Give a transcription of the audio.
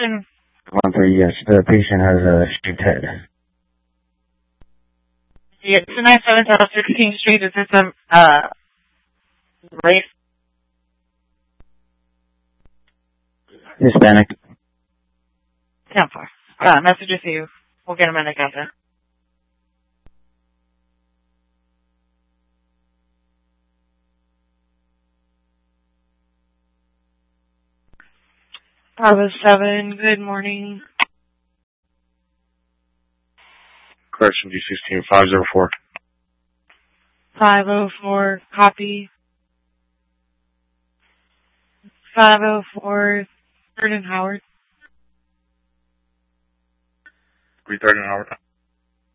question. 1-3, yes. The patient has a shaved head. Yeah, 297 South 16th Street. Is this race? Hispanic. 10-4. Message with you. We'll get him in together. Bravo 7, good morning. Correction, D16, 504. 504, copy. 504, 3rd and Howard. 3rd and Howard.